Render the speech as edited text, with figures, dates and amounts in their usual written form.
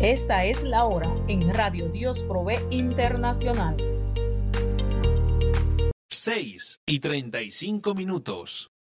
Esta es la hora en Radio Dios Provee Internacional. 6:35.